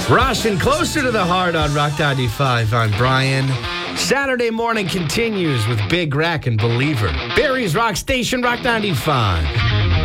Rushing closer to the heart on Rock 95. I'm Brian. Saturday morning continues with Big Rack and Believer. Barry's Rock Station, Rock 95.